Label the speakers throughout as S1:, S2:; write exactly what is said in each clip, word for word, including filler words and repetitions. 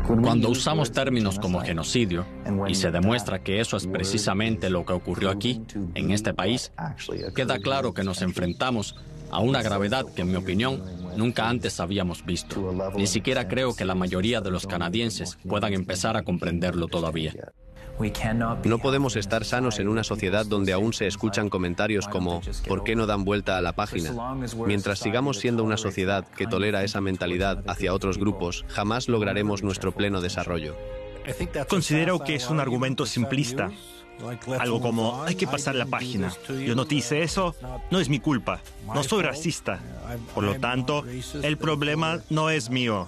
S1: Cuando usamos términos como genocidio, y se demuestra que eso es precisamente lo que ocurrió aquí, en este país, queda claro que nos enfrentamos a una gravedad que, en mi opinión, nunca antes habíamos visto. Ni siquiera creo que la mayoría de los canadienses puedan empezar a comprenderlo todavía.
S2: No podemos estar sanos en una sociedad donde aún se escuchan comentarios como ¿por qué no dan vuelta a la página? Mientras sigamos siendo una sociedad que tolera esa mentalidad hacia otros grupos, jamás lograremos nuestro pleno desarrollo.
S3: Considero que es un argumento simplista. Algo como, hay que pasar la página. Yo no te hice eso, no es mi culpa. No soy racista. Por lo tanto, el problema no es mío.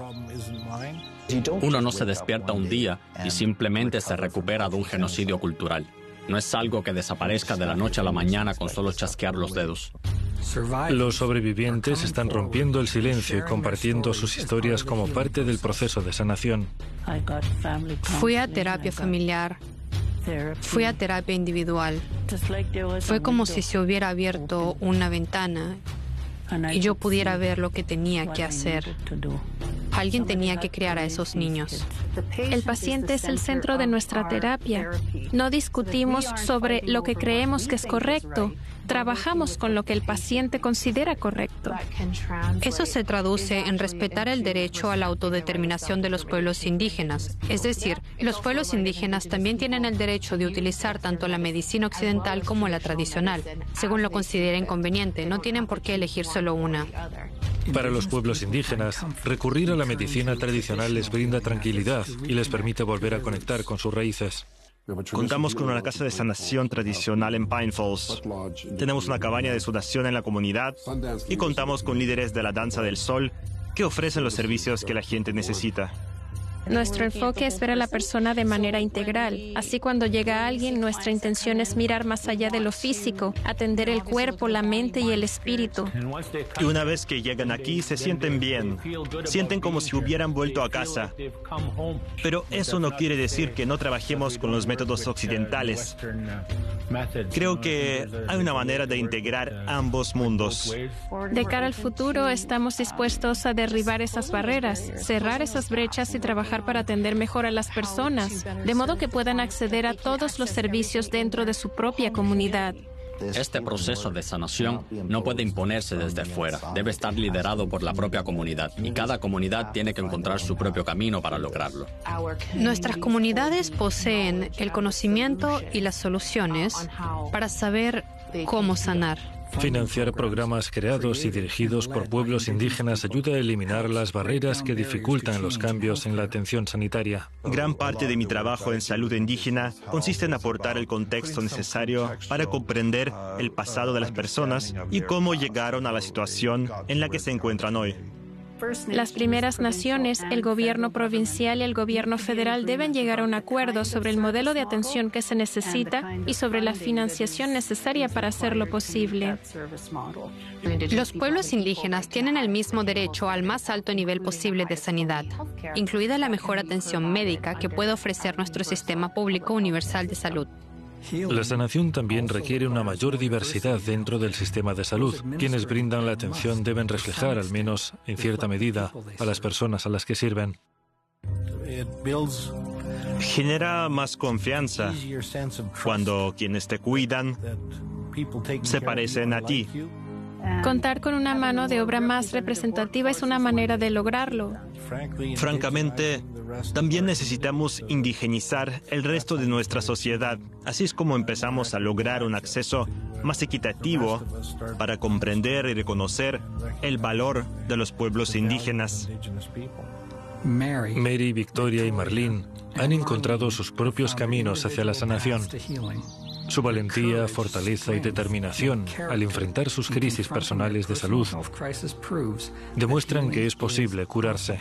S1: Uno no se despierta un día y simplemente se recupera de un genocidio cultural. No es algo que desaparezca de la noche a la mañana con solo chasquear los dedos.
S4: Los sobrevivientes están rompiendo el silencio y compartiendo sus historias como parte del proceso de sanación.
S5: Fui a terapia familiar. Fui a terapia individual. Fue como si se hubiera abierto una ventana y yo pudiera ver lo que tenía que hacer. Alguien tenía que criar a esos niños.
S6: El paciente es el centro de nuestra terapia. No discutimos sobre lo que creemos que es correcto. Trabajamos con lo que el paciente considera correcto.
S5: Eso se traduce en respetar el derecho a la autodeterminación de los pueblos indígenas. Es decir, los pueblos indígenas también tienen el derecho de utilizar tanto la medicina occidental como la tradicional, según lo consideren conveniente. No tienen por qué elegir solo una.
S4: Para los pueblos indígenas, recurrir a la medicina tradicional les brinda tranquilidad y les permite volver a conectar con sus raíces.
S3: Contamos con una casa de sanación tradicional en Pine Falls. Tenemos una cabaña de sanación en la comunidad y contamos con líderes de la danza del sol que ofrecen los servicios que la gente necesita.
S6: Nuestro enfoque es ver a la persona de manera integral. Así, cuando llega alguien, nuestra intención es mirar más allá de lo físico, atender el cuerpo, la mente y el espíritu.
S3: Y una vez que llegan aquí, se sienten bien. Sienten como si hubieran vuelto a casa. Pero eso no quiere decir que no trabajemos con los métodos occidentales. Creo que hay una manera de integrar ambos mundos.
S6: De cara al futuro, estamos dispuestos a derribar esas barreras, cerrar esas brechas y trabajar para atender mejor a las personas, de modo que puedan acceder a todos los servicios dentro de su propia comunidad.
S1: Este proceso de sanación no puede imponerse desde fuera, debe estar liderado por la propia comunidad, y cada comunidad tiene que encontrar su propio camino para lograrlo.
S5: Nuestras comunidades poseen el conocimiento y las soluciones para saber cómo sanar.
S4: Financiar programas creados y dirigidos por pueblos indígenas ayuda a eliminar las barreras que dificultan los cambios en la atención sanitaria.
S3: Gran parte de mi trabajo en salud indígena consiste en aportar el contexto necesario para comprender el pasado de las personas y cómo llegaron a la situación en la que se encuentran hoy.
S6: Las primeras naciones, el gobierno provincial y el gobierno federal deben llegar a un acuerdo sobre el modelo de atención que se necesita y sobre la financiación necesaria para hacerlo posible.
S5: Los pueblos indígenas tienen el mismo derecho al más alto nivel posible de sanidad, incluida la mejor atención médica que puede ofrecer nuestro sistema público universal de salud.
S4: La sanación también requiere una mayor diversidad dentro del sistema de salud. Quienes brindan la atención deben reflejar, al menos en cierta medida, a las personas a las que sirven.
S3: Genera más confianza cuando quienes te cuidan se parecen a ti.
S6: Contar con una mano de obra más representativa es una manera de lograrlo.
S3: Francamente, también necesitamos indigenizar el resto de nuestra sociedad. Así es como empezamos a lograr un acceso más equitativo para comprender y reconocer el valor de los pueblos indígenas.
S4: Mary, Victoria y Marlene han encontrado sus propios caminos hacia la sanación. Su valentía, fortaleza y determinación al enfrentar sus crisis personales de salud demuestran que es posible curarse.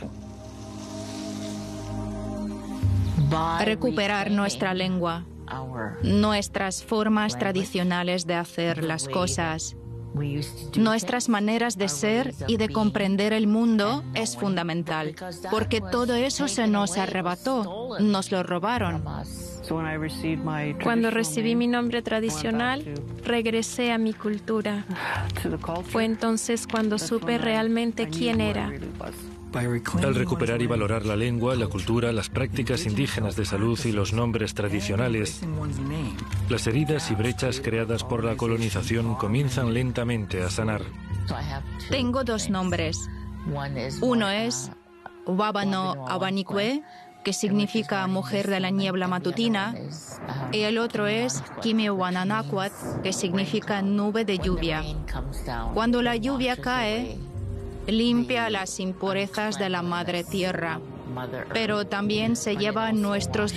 S7: Recuperar nuestra lengua, nuestras formas tradicionales de hacer las cosas, nuestras maneras de ser y de comprender el mundo es fundamental, porque todo eso se nos arrebató, nos lo robaron.
S6: Cuando recibí mi nombre tradicional, regresé a mi cultura. Fue entonces cuando supe realmente quién era.
S4: Al recuperar y valorar la lengua, la cultura, las prácticas indígenas de salud y los nombres tradicionales, las heridas y brechas creadas por la colonización comienzan lentamente a sanar.
S7: Tengo dos nombres. Uno es Wabano Abanikwe, que significa mujer de la niebla matutina, y el otro es Kimewananakwat, que significa nube de lluvia. Cuando la lluvia cae, limpia las impurezas de la madre tierra, pero también se lleva nuestros